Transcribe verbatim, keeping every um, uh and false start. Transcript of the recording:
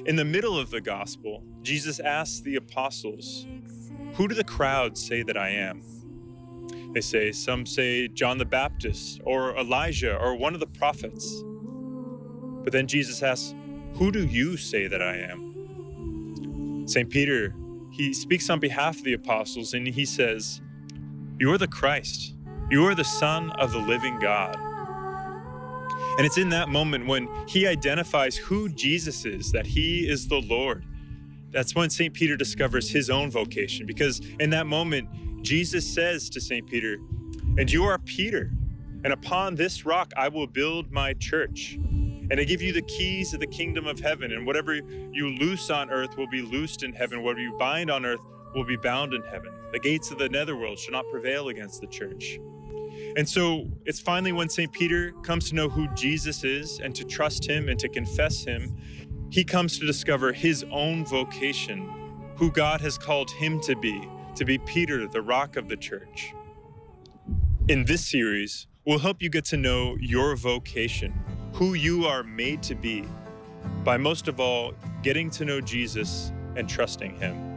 In the middle of the gospel, Jesus asks the apostles, "Who do the crowds say that I am?" They say, some say John the Baptist or Elijah or one of the prophets. But then Jesus asks, "Who do you say that I am?" Saint Peter, he speaks on behalf of the apostles and he says, "You are the Christ. You are the Son of the living God." And it's in that moment when he identifies who Jesus is, that he is the Lord. That's when Saint Peter discovers his own vocation, because in that moment, Jesus says to Saint Peter, "And you are Peter, and upon this rock I will build my church. And I give you the keys of the kingdom of heaven, and whatever you loose on earth will be loosed in heaven. Whatever you bind on earth will be bound in heaven. The gates of the netherworld shall not prevail against the church." And so it's finally when Saint Peter comes to know who Jesus is and to trust him and to confess him, he comes to discover his own vocation, who God has called him to be, to be Peter, the rock of the church. In this series, we'll help you get to know your vocation, who you are made to be, by most of all, getting to know Jesus and trusting him.